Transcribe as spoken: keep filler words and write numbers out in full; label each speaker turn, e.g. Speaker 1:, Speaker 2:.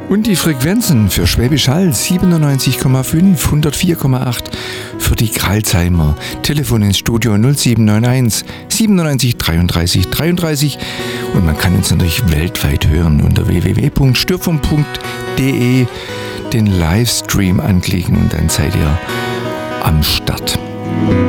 Speaker 1: Und die Frequenzen für Schwäbisch Hall siebenundneunzig Komma fünf, hundertvier Komma acht, für die Kralsheimer. Telefon ins Studio null sieben neun eins siebenundneunzig dreiunddreißig dreiunddreißig. Und man kann uns natürlich weltweit hören unter w w w punkt störfunk punkt d e, den Livestream anklicken und dann seid ihr am Start.